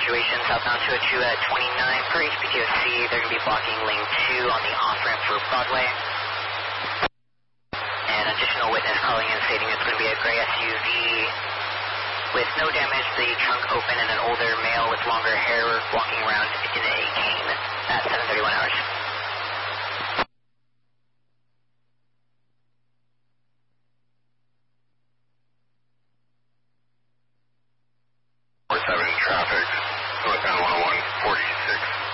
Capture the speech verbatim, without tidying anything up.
situation, southbound two oh two at twenty-nine per H P T O C. They're going to be blocking lane two on the off-ramp for Broadway. An additional witness calling in stating it's going to be a gray S U V with no damage, the trunk open, and an older male with longer hair walking around in a cane at seven thirty-one hours. four seven traffic, northbound one oh one, forty-six.